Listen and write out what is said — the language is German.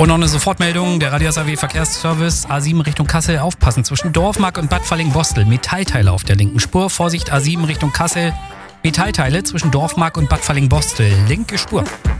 Und noch eine Sofortmeldung, der Radio SAW Verkehrsservice A7 Richtung Kassel, aufpassen. Zwischen Dorfmark und Bad Falling-Bostel, Metallteile auf der linken Spur. Vorsicht A7 Richtung Kassel, Metallteile zwischen Dorfmark und Bad Falling-Bostel, linke Spur.